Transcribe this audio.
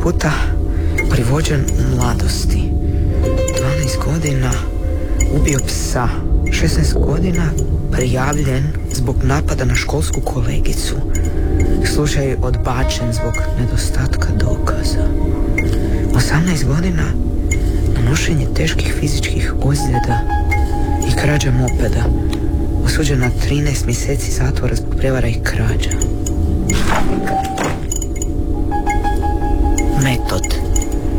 puta privođen u mladosti. 12 godina ubio psa. 16 godina prijavljen zbog napada na školsku kolegicu. Slučaj odbačen zbog nedostatka dokaza. 18 godina nanošenje teških fizičkih ozljeda i krađa mopeda. Osuđen na 13 mjeseci zatvora zbog prevara i krađa. Metod.